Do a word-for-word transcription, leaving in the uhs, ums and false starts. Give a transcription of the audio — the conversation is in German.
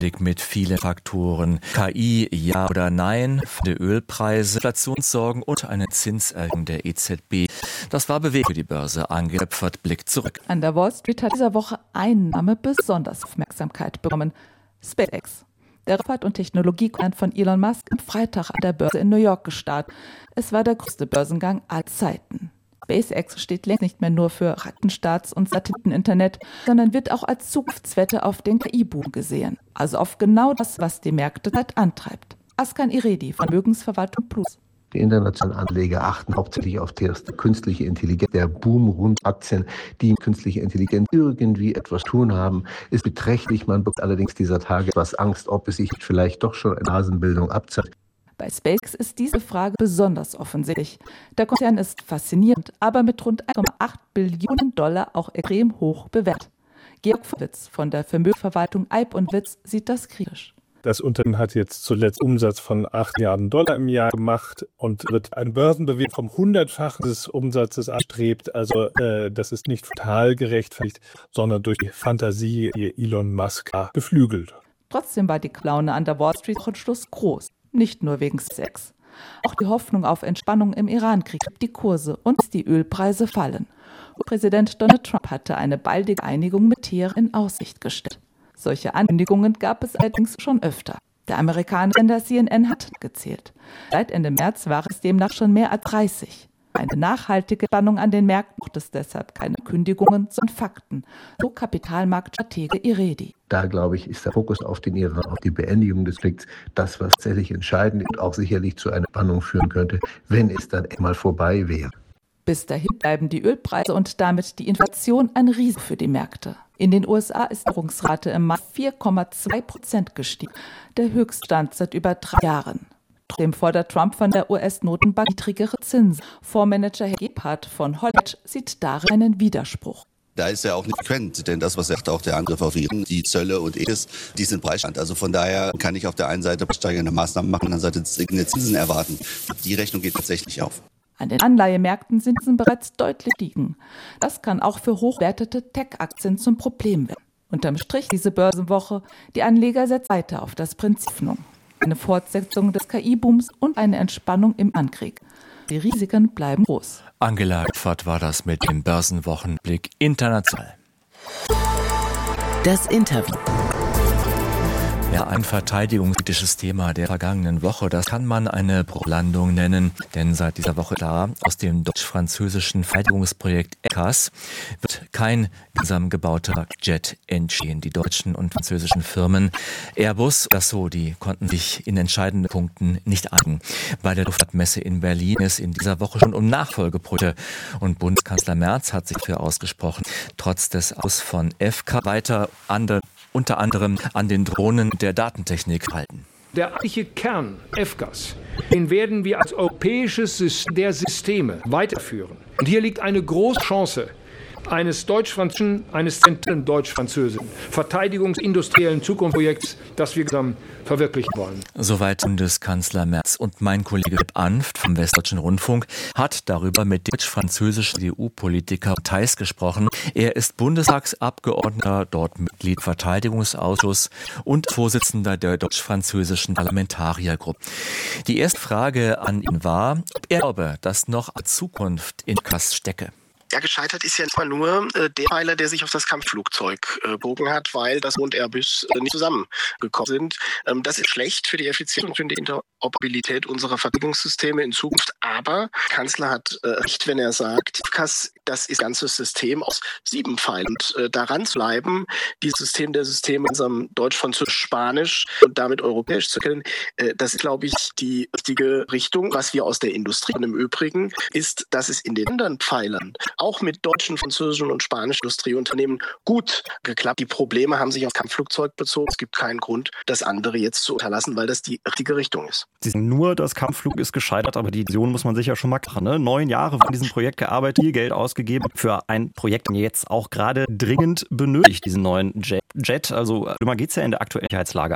mit vielen Faktoren. K I, ja oder nein, die Ölpreise, Inflationssorgen und eine Zinserhöhung der E Z B. Das war bewegend für die Börse. Angela Pfert blickt zurück. An der Wall Street hat dieser Woche ein Name besonders Aufmerksamkeit bekommen: SpaceX. Der Raumfahrt- und Technologiekonzern von Elon Musk am Freitag an der Börse in New York gestartet. Es war der größte Börsengang aller Zeiten. SpaceX steht längst nicht mehr nur für Raketenstarts und Satelliteninternet, sondern wird auch als Zukunftswette auf den K I-Boom gesehen. Also auf genau das, was die Märkte halt antreibt. Askan Iredi von Vermögensverwaltung Plus. Die internationalen Anleger achten hauptsächlich auf die künstliche Intelligenz. Der Boom rund Aktien, die mit künstlicher Intelligenz irgendwie etwas tun haben, ist beträchtlich. Man bekommt allerdings dieser Tage etwas Angst, ob es sich vielleicht doch schon eine Nasenbildung abzeichnet. Bei SpaceX ist diese Frage besonders offensichtlich. Der Konzern ist faszinierend, aber mit rund eins Komma acht Billionen Dollar auch extrem hoch bewertet. Georg Witz von der Vermögensverwaltung Eib und Witz sieht das kritisch. Das Unternehmen hat jetzt zuletzt Umsatz von acht Milliarden Dollar im Jahr gemacht und wird eine Börsenbewertung vom hundertfachen des Umsatzes anstrebt. Also äh, das ist nicht total gerechtfertigt, sondern durch die Fantasie, die Elon Musk beflügelt. Trotzdem war die Laune an der Wall Street am Schluss groß. Nicht nur wegen Sex. Auch die Hoffnung auf Entspannung im Iran-Krieg, die Kurse und die Ölpreise fallen. Präsident Donald Trump hatte eine baldige Einigung mit Teheran in Aussicht gestellt. Solche Ankündigungen gab es allerdings schon öfter. Der amerikanische Sender C N N hat gezählt. Seit Ende März waren es demnach schon mehr als dreißig. Eine nachhaltige Spannung an den Märkten braucht es deshalb keine Kündigungen, sondern Fakten, so Kapitalmarktstratege Iredi. Da, glaube ich, ist der Fokus auf den Iran, auf die Beendigung des Konflikts, das, was tatsächlich entscheidend und auch sicherlich zu einer Spannung führen könnte, wenn es dann einmal vorbei wäre. Bis dahin bleiben die Ölpreise und damit die Inflation ein Risiko für die Märkte. In den U S A ist die Währungsrate im Mai vier Komma zwei Prozent gestiegen, der Höchststand seit über drei Jahren. Trotzdem fordert Trump von der U S-Notenbank niedrigere Zinsen. Fondsmanager Herr Gebhardt von Hollett sieht darin einen Widerspruch. Da ist er auch nicht konsequent, denn das, was sagt auch der Angriff auf Iran, die Zölle und ähnliches, die sind Preisstand. Also von daher kann ich auf der einen Seite steigende Maßnahmen machen, auf der anderen Seite sinkende Zinsen erwarten. Die Rechnung geht tatsächlich auf. An den Anleihemärkten sind sie bereits deutlich gestiegen. Das kann auch für hochwertete Tech-Aktien zum Problem werden. Unterm Strich diese Börsenwoche, die Anleger setzen weiter auf das Prinzip Hoffnung. Eine Fortsetzung des K I-Booms und eine Entspannung im Ankrieg. Die Risiken bleiben groß. Angela Pfert war das mit dem Börsenwochenblick international. Das Interview. Ja, ein verteidigungspolitisches Thema der vergangenen Woche, das kann man eine Bruchlandung nennen, denn seit dieser Woche klar, aus dem deutsch-französischen Verteidigungsprojekt E C A S wird kein gemeinsam gebauter Jet entstehen. Die deutschen und französischen Firmen Airbus, Dassault, die konnten sich in entscheidenden Punkten nicht einigen. Bei der Luftfahrtmesse in Berlin ist in dieser Woche schon um Nachfolgeprojekte und Bundeskanzler Merz hat sich dafür ausgesprochen, trotz des Aus von F K weiter andere unter anderem an den Drohnen der Datentechnik halten. Der eigentliche Kern F C A S, den werden wir als europäisches System der Systeme weiterführen. Und hier liegt eine große Chance eines deutsch-französischen, eines zentralen deutsch-französischen verteidigungsindustriellen Zukunftsprojekts, das wir zusammen verwirklichen wollen. Soweit Bundeskanzler Merz. Und mein Kollege Philipp Anft vom Westdeutschen Rundfunk hat darüber mit dem deutsch-französischen E U-Politiker Theis gesprochen. Er ist Bundestagsabgeordneter, dort Mitglied im Verteidigungsausschuss und Vorsitzender der deutsch-französischen Parlamentariergruppe. Die erste Frage an ihn war, ob er glaube, dass noch Zukunft in K A S stecke. Ja, gescheitert ist ja nicht mal nur äh, der Pfeiler, der sich auf das Kampfflugzeug äh, bogen hat, weil das und Airbus äh, nicht zusammengekommen sind. Ähm, das ist schlecht für die Effizienz und für die Interoperabilität unserer Verteidigungssysteme in Zukunft. Aber der Kanzler hat äh, recht, wenn er sagt, F C A S, das ist ein ganzes System aus sieben Pfeilen. Und äh, daran zu bleiben, dieses System der Systeme in unserem Deutsch, Französisch, Spanisch und damit europäisch zu kennen, äh, das ist, glaube ich, die richtige Richtung. Was wir aus der Industrie und im Übrigen ist, dass es in den anderen Pfeilern auch mit deutschen, französischen und spanischen Industrieunternehmen gut geklappt. Die Probleme haben sich auf Kampfflugzeug bezogen. Es gibt keinen Grund, das andere jetzt zu unterlassen, weil das die richtige Richtung ist. Sie sagen nur, das Kampfflug ist gescheitert, aber die Vision muss man sich ja schon mal machen. Ne? Neun Jahre an diesem Projekt gearbeitet, viel Geld ausgegeben für ein Projekt, das jetzt auch gerade dringend benötigt, diesen neuen Jet. Also, immer geht es ja in der aktuellen Sicherheitslage